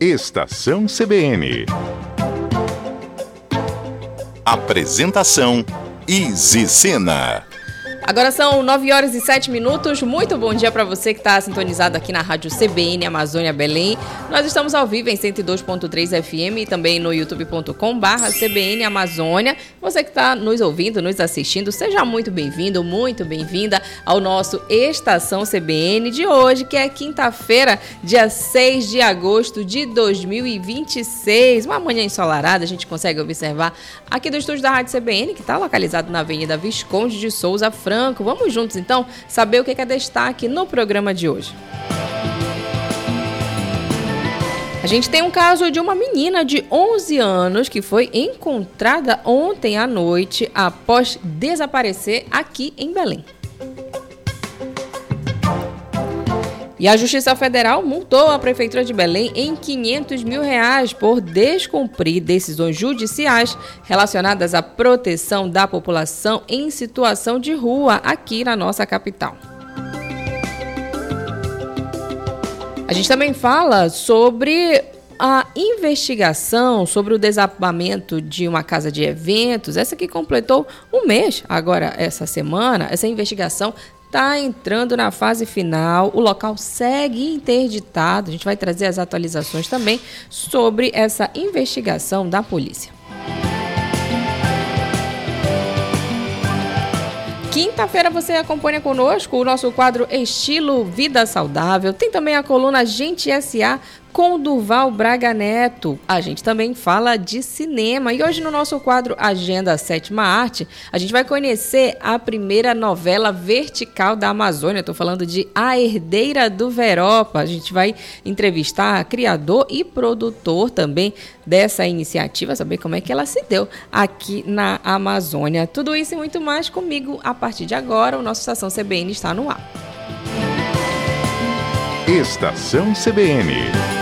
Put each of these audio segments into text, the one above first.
Estação CBN. Apresentação: Izzy Sena. Agora são 9h07. Muito bom dia para você que está sintonizado aqui na Rádio CBN Amazônia Belém. Nós estamos ao vivo em 102.3 FM e também no youtube.com/CBN Amazônia. Você que está nos ouvindo, nos assistindo, seja muito bem-vindo, muito bem-vinda ao nosso Estação CBN de hoje, que é quinta-feira, dia 6 de agosto de 2026. Uma manhã ensolarada, a gente consegue observar aqui do estúdio da Rádio CBN, que está localizado na Avenida Visconde de Souza Franco. Vamos juntos, então, saber o que é destaque no programa de hoje. A gente tem um caso de uma menina de 11 anos que foi encontrada ontem à noite após desaparecer aqui em Belém. E a Justiça Federal multou a Prefeitura de Belém em R$500 mil por descumprir decisões judiciais relacionadas à proteção da população em situação de rua aqui na nossa capital. A gente também fala sobre a investigação sobre o desabamento de uma casa de eventos, essa que completou um mês agora essa semana. Essa investigação está entrando na fase final, o local segue interditado. A gente vai trazer as atualizações também sobre essa investigação da polícia. Quinta-feira você acompanha conosco o nosso quadro Estilo Vida Saudável. Tem também a coluna Gente S.A. com Durval Braga Neto. A gente também fala de cinema. E hoje no nosso quadro Agenda Sétima Arte, a gente vai conhecer a primeira novela vertical da Amazônia. Estou falando de A Herdeira do Veropa. A gente vai entrevistar criador e produtor também dessa iniciativa, saber como é que ela se deu aqui na Amazônia. Tudo isso e muito mais comigo a partir de agora. O nosso Estação CBN está no ar. Estação CBN.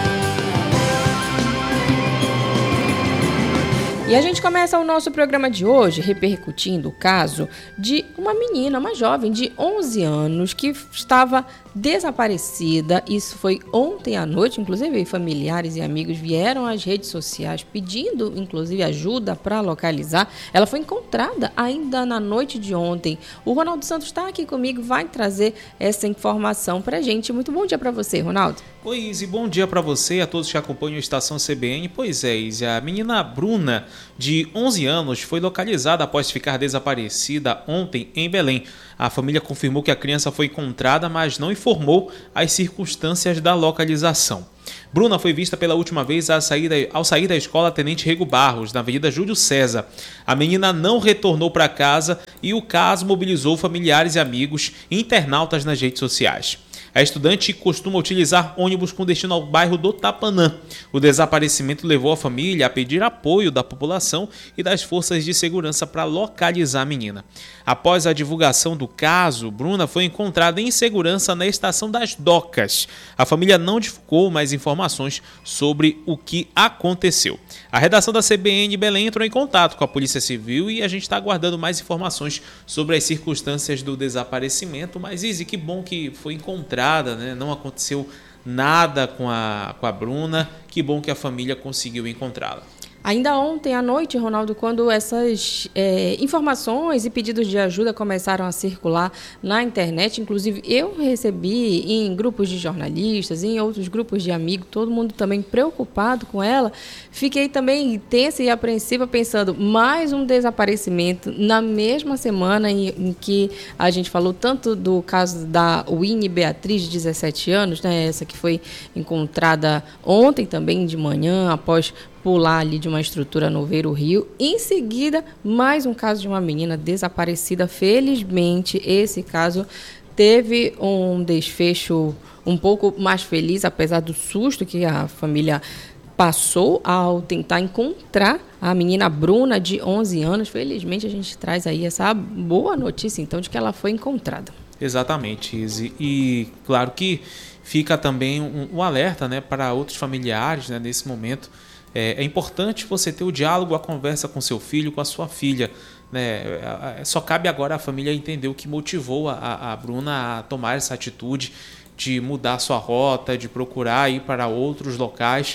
E a gente começa o nosso programa de hoje repercutindo o caso de uma menina, uma jovem de 11 anos que estava desaparecida. Isso foi ontem à noite, inclusive familiares e amigos vieram às redes sociais pedindo, inclusive, ajuda para localizar. Ela foi encontrada ainda na noite de ontem. O Ronaldo Santos está aqui comigo, vai trazer essa informação para a gente. Muito bom dia para você, Ronaldo. Oi, Izzy, bom dia para você e a todos que acompanham a Estação CBN. Pois é, Izzy, a menina Bruna, de 11 anos, foi localizada após ficar desaparecida ontem em Belém. A família confirmou que a criança foi encontrada, mas não informou as circunstâncias da localização. Bruna foi vista pela última vez ao sair da escola Tenente Rego Barros, na Avenida Júlio César. A menina não retornou para casa e o caso mobilizou familiares e amigos e internautas nas redes sociais. A estudante costuma utilizar ônibus com destino ao bairro do Tapanã. O desaparecimento levou a família a pedir apoio da população e das forças de segurança para localizar a menina. Após a divulgação do caso, Bruna foi encontrada em segurança na estação das Docas. A família não divulgou mais informações sobre o que aconteceu. A redação da CBN Belém entrou em contato com a Polícia Civil e a gente está aguardando mais informações sobre as circunstâncias do desaparecimento. Mas, Izzy, que bom que foi encontrada, né? Não aconteceu nada com a Bruna. Que bom que a família conseguiu encontrá-la. Ainda ontem à noite, Ronaldo, quando essas informações e pedidos de ajuda começaram a circular na internet, inclusive eu recebi em grupos de jornalistas, em outros grupos de amigos, todo mundo também preocupado com ela, fiquei também tensa e apreensiva pensando, mais um desaparecimento na mesma semana em que a gente falou tanto do caso da Winnie Beatriz, de 17 anos, né, essa que foi encontrada ontem também de manhã, após pular ali de uma estrutura no Veiro Rio. Em seguida, mais um caso de uma menina desaparecida. Felizmente, esse caso teve um desfecho um pouco mais feliz, apesar do susto que a família passou ao tentar encontrar a menina Bruna, de 11 anos. Felizmente, a gente traz aí essa boa notícia, então, de que ela foi encontrada. Exatamente, Izzy. E, claro que fica também um alerta, né, para outros familiares, né, nesse momento. É importante você ter o diálogo, a conversa com seu filho, com a sua filha, né? Só cabe agora a família entender o que motivou a Bruna a tomar essa atitude de mudar sua rota, de procurar ir para outros locais.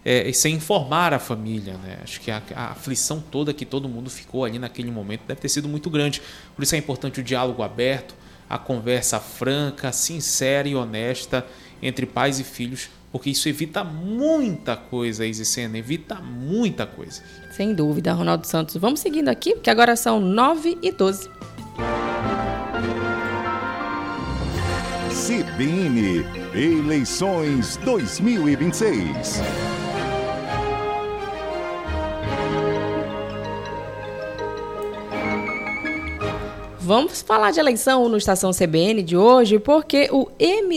sem informar a família, né? Acho que a aflição toda que todo mundo ficou ali naquele momento deve ter sido muito grande. Por isso é importante o diálogo aberto, a conversa franca, sincera e honesta entre pais e filhos, porque isso evita muita coisa, Isicena, evita muita coisa. Sem dúvida, Ronaldo Santos. Vamos seguindo aqui, porque agora são 9h12. CBN Eleições 2026. Vamos falar de eleição no Estação CBN de hoje, porque o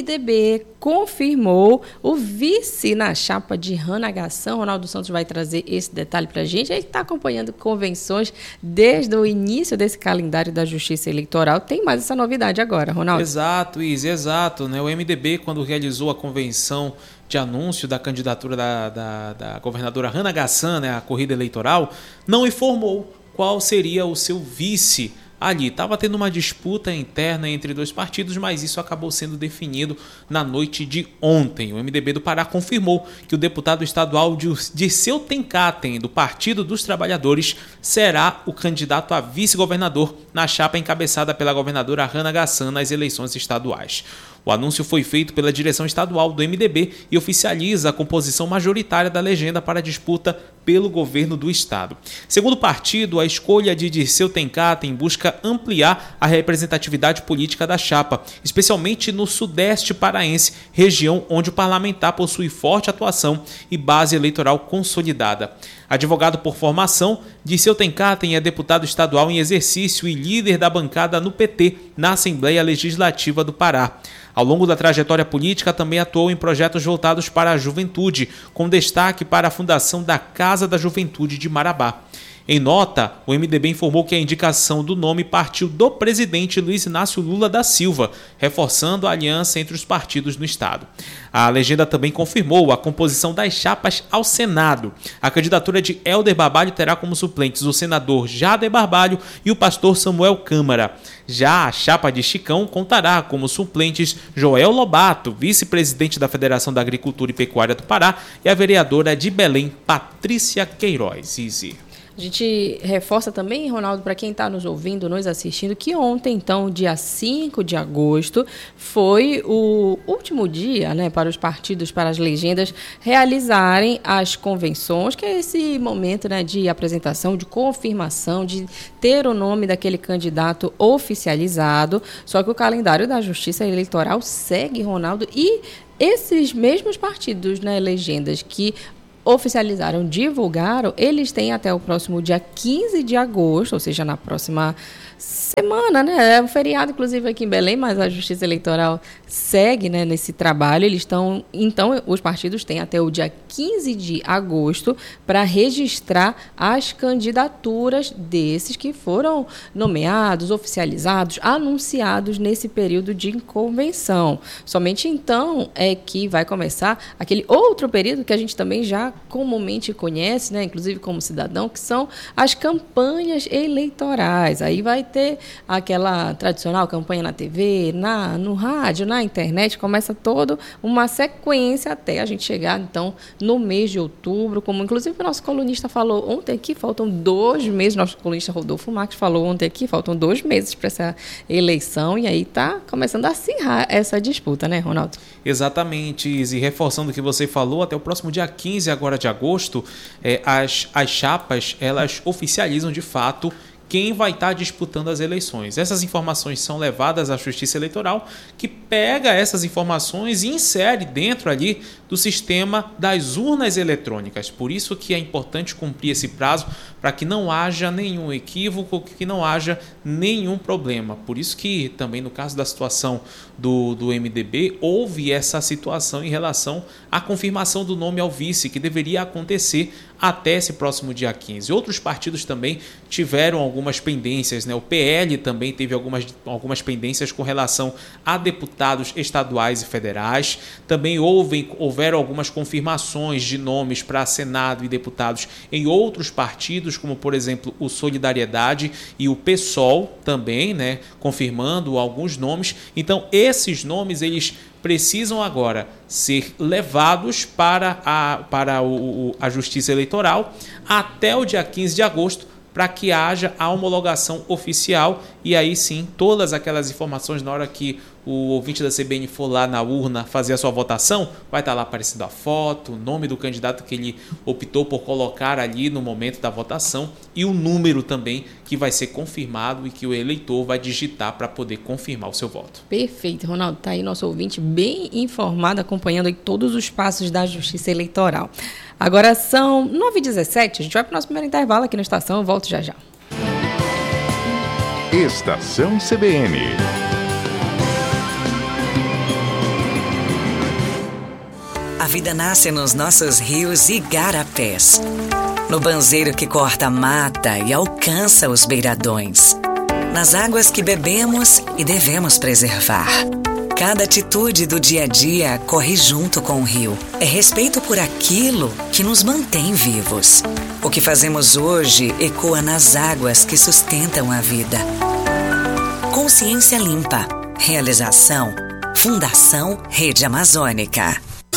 MDB confirmou o vice na chapa de Hannah Gassan. Ronaldo Santos vai trazer esse detalhe para a gente. Ele está acompanhando convenções desde o início desse calendário da Justiça Eleitoral. Tem mais essa novidade agora, Ronaldo. Exato, Izzy, exato. Né? O MDB, quando realizou a convenção de anúncio da candidatura da governadora Hannah Gassan, né, à corrida eleitoral, não informou qual seria o seu vice ali. Estava tendo uma disputa interna entre dois partidos, mas isso acabou sendo definido na noite de ontem. O MDB do Pará confirmou que o deputado estadual Dirceu Tenkaten, do Partido dos Trabalhadores, será o candidato a vice-governador na chapa encabeçada pela governadora Hannah Gassan nas eleições estaduais. O anúncio foi feito pela direção estadual do MDB e oficializa a composição majoritária da legenda para a disputa pelo governo do estado. Segundo o partido, a escolha de Dirceu Tenkaten busca ampliar a representatividade política da chapa, especialmente no sudeste paraense, região onde o parlamentar possui forte atuação e base eleitoral consolidada. Advogado por formação, Dirceu Tenkaten é deputado estadual em exercício e líder da bancada no PT na Assembleia Legislativa do Pará. Ao longo da trajetória política, também atuou em projetos voltados para a juventude, com destaque para a fundação da Casa da Juventude de Marabá. Em nota, o MDB informou que a indicação do nome partiu do presidente Luiz Inácio Lula da Silva, reforçando a aliança entre os partidos no estado. A legenda também confirmou a composição das chapas ao Senado. A candidatura de Helder Barbalho terá como suplentes o senador Jader Barbalho e o pastor Samuel Câmara. Já a chapa de Chicão contará como suplentes Joel Lobato, vice-presidente da Federação da Agricultura e Pecuária do Pará, e a vereadora de Belém, Patrícia Queiroz. Izzy. A gente reforça também, Ronaldo, para quem está nos ouvindo, nos assistindo, que ontem, então, dia 5 de agosto, foi o último dia, né, para os partidos, para as legendas, realizarem as convenções, que é esse momento, né, de apresentação, de confirmação, de ter o nome daquele candidato oficializado. Só que o calendário da Justiça Eleitoral segue, Ronaldo, e esses mesmos partidos, né, legendas, que oficializaram, divulgaram, eles têm até o próximo dia 15 de agosto, ou seja, na próxima semana, né? É um feriado, inclusive, aqui em Belém, mas a Justiça Eleitoral segue, né, nesse trabalho. Eles estão, então, os partidos têm até o dia 15 de agosto para registrar as candidaturas desses que foram nomeados, oficializados, anunciados nesse período de convenção. Somente então é que vai começar aquele outro período que a gente também já comumente conhece, né, inclusive como cidadão, que são as campanhas eleitorais. Aí vai ter aquela tradicional campanha na TV, no rádio, na internet, começa toda uma sequência até a gente chegar, então, no mês de outubro, como inclusive o nosso colunista falou ontem aqui, faltam 2 meses, nosso colunista Rodolfo Marques falou ontem aqui, faltam 2 meses para essa eleição, e aí está começando a acirrar essa disputa, né, Ronaldo? Exatamente, e reforçando o que você falou, até o próximo dia 15 agora de agosto, as chapas, elas oficializam de fato quem vai estar disputando as eleições. Essas informações são levadas à Justiça Eleitoral, que pega essas informações e insere dentro ali do sistema das urnas eletrônicas. Por isso que é importante cumprir esse prazo, para que não haja nenhum equívoco, que não haja nenhum problema. Por isso que também no caso da situação do MDB, houve essa situação em relação à confirmação do nome ao vice, que deveria acontecer até esse próximo dia 15. Outros partidos também tiveram algumas pendências, né? O PL também teve algumas pendências com relação a deputados estaduais e federais. Também houveram algumas confirmações de nomes para Senado e deputados em outros partidos, como por exemplo o Solidariedade e o PSOL também, né, confirmando alguns nomes. Então esses nomes eles precisam agora ser levados para a Justiça Eleitoral até o dia 15 de agosto, para que haja a homologação oficial, e aí sim, todas aquelas informações, na hora que o ouvinte da CBN for lá na urna fazer a sua votação, vai estar lá aparecendo a foto, o nome do candidato que ele optou por colocar ali no momento da votação e o número também que vai ser confirmado e que o eleitor vai digitar para poder confirmar o seu voto. Perfeito, Ronaldo. Está aí nosso ouvinte bem informado, acompanhando aí todos os passos da Justiça Eleitoral. Agora são 9h17, a gente vai para o nosso primeiro intervalo aqui na estação, eu volto já já. Estação CBN. A vida nasce nos nossos rios e igarapés, no banzeiro que corta a mata e alcança os beiradões, nas águas que bebemos e devemos preservar. Cada atitude do dia a dia corre junto com o rio. É respeito por aquilo que nos mantém vivos. O que fazemos hoje ecoa nas águas que sustentam a vida. Consciência Limpa. Realização: Fundação Rede Amazônica.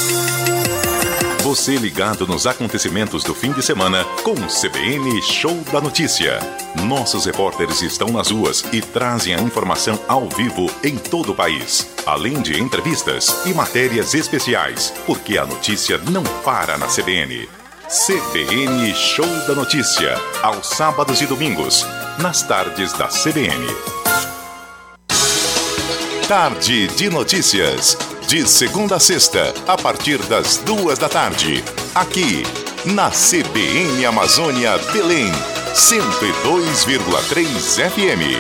Você ligado nos acontecimentos do fim de semana com o CBN Show da Notícia. Nossos repórteres estão nas ruas e trazem a informação ao vivo em todo o país. Além de entrevistas e matérias especiais, porque a notícia não para na CBN. CBN Show da Notícia, aos sábados e domingos, nas tardes da CBN. Tarde de Notícias. De segunda a sexta, a partir das 14h, aqui na CBN Amazônia Belém, 102,3 FM.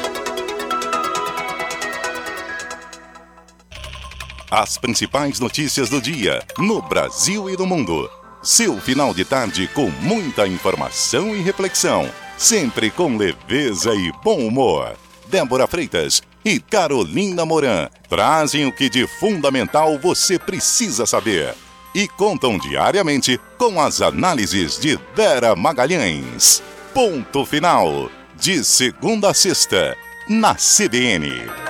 As principais notícias do dia, no Brasil e no mundo. Seu final de tarde com muita informação e reflexão, sempre com leveza e bom humor. Débora Freitas e Carolina Moran trazem o que de fundamental você precisa saber e contam diariamente com as análises de Vera Magalhães. Ponto final, de segunda a sexta, na CBN.